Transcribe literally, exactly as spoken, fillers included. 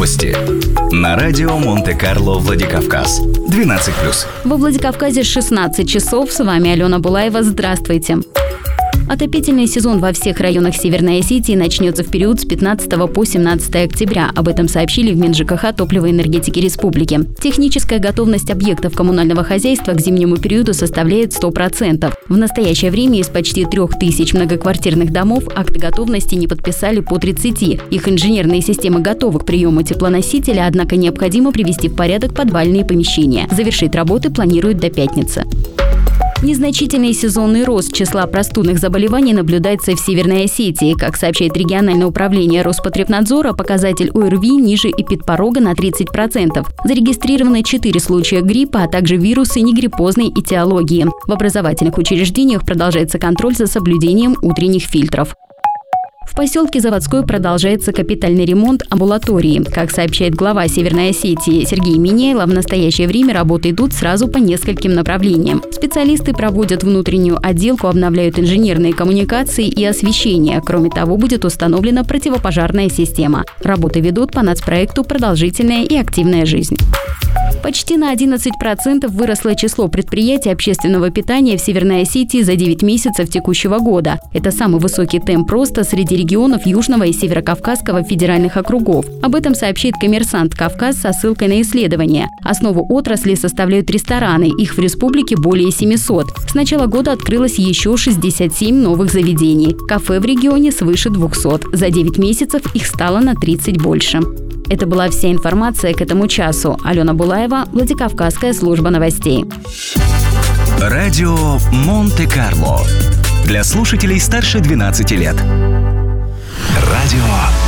Новости на радио Монте-Карло Владикавказ. двенадцать плюс. Во Владикавказе шестнадцать часов. С вами Алена Булаева. Здравствуйте. Отопительный сезон во всех районах Северной Осетии начнется в период с пятнадцатого по семнадцатое октября. Об этом сообщили в МинЖКХ топлива и энергетики республики. Техническая готовность объектов коммунального хозяйства к зимнему периоду составляет сто процентов. В настоящее время из почти трех тысяч многоквартирных домов акты готовности не подписали по тридцати. Их инженерные системы готовы к приему теплоносителя, однако необходимо привести в порядок подвальные помещения. Завершить работы планируют до пятницы. Незначительный сезонный рост числа простудных заболеваний наблюдается в Северной Осетии. Как сообщает региональное управление Роспотребнадзора, показатель ОРВИ ниже эпидпорога на тридцать процентов. Зарегистрированы четыре случая гриппа, а также вирусы негриппозной этиологии. В образовательных учреждениях продолжается контроль за соблюдением утренних фильтров. В поселке Заводской продолжается капитальный ремонт амбулатории. Как сообщает глава Северной Осетии Сергей Минейло, в настоящее время работы идут сразу по нескольким направлениям. Специалисты проводят внутреннюю отделку, обновляют инженерные коммуникации и освещение. Кроме того, будет установлена противопожарная система. Работы ведут по нацпроекту «Продолжительная и активная жизнь». Почти на одиннадцать процентов выросло число предприятий общественного питания в Северной Осетии за девять месяцев текущего года. Это самый высокий темп роста среди регионов Южного и Северокавказского федеральных округов. Об этом сообщает «Коммерсант Кавказ» со ссылкой на исследование. Основу отрасли составляют рестораны, их в республике более семисот. С начала года открылось еще шестьдесят семь новых заведений. Кафе в регионе свыше двухсот. За девять месяцев их стало на тридцать больше. Это была вся информация к этому часу. Алена Булаева, Владикавказская служба новостей. Радио Монте-Карло. Для слушателей старше двенадцати лет. Радио